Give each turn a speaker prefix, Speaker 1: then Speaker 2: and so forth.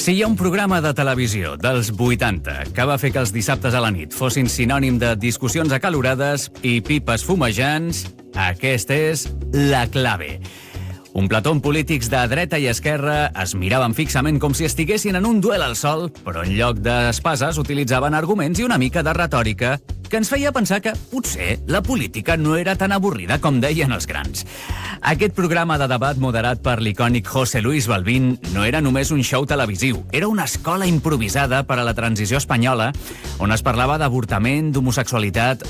Speaker 1: Si hi ha un programa de televisió dels 80 que va fer que els dissabtes a la nit fossin sinònim de discussions acalorades i pipes fumejants, aquest és La Clave. Un plató amb polítics de dreta i esquerra es miraven fixament com si estiguessin en un duel al sol, però en lloc d'espases utilitzaven arguments i una mica de retòrica que ens feia pensar que potser la política no era tan avorrida com deien els grans. Aquest programa de debat moderat per l'icònic José Luis Balbín no era només un show televisiu, era una escola improvisada per a la transició espanyola on es parlava d'avortament, d'homosexualitat